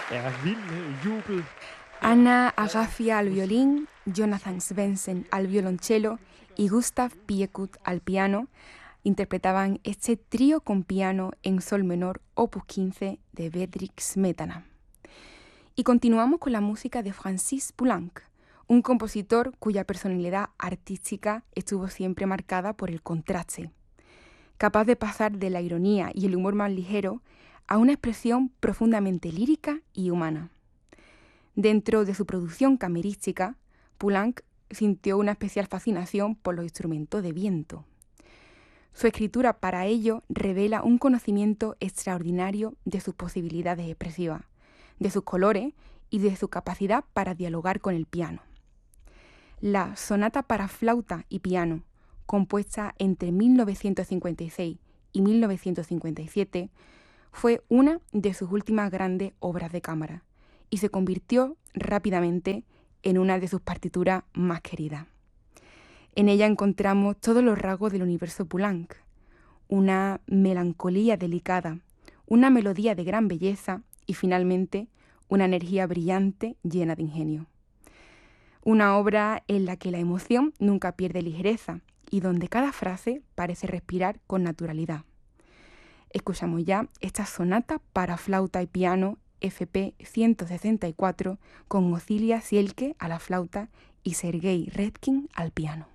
er vild jubel. Anna Agafia al violín, Jonathan Svendsen al violonchelo y Gustav Piekut al piano interpretaban este trío con piano en sol menor opus 15 de Bedřich Smetana. Y continuamos con la música de Francis Poulenc, un compositor cuya personalidad artística estuvo siempre marcada por el contraste, capaz de pasar de la ironía y el humor más ligero a una expresión profundamente lírica y humana. Dentro de su producción camerística, Poulenc sintió una especial fascinación por los instrumentos de viento. Su escritura para ello revela un conocimiento extraordinario de sus posibilidades expresivas, de sus colores y de su capacidad para dialogar con el piano. La sonata para flauta y piano, compuesta entre 1956 y 1957, fue una de sus últimas grandes obras de cámara y se convirtió rápidamente en una de sus partituras más queridas. En ella encontramos todos los rasgos del universo Poulenc, una melancolía delicada, una melodía de gran belleza y finalmente una energía brillante llena de ingenio. Una obra en la que la emoción nunca pierde ligereza y donde cada frase parece respirar con naturalidad. Escuchamos ya esta sonata para flauta y piano FP 164 con Ocilia Sielke a la flauta y Sergei Redkin al piano.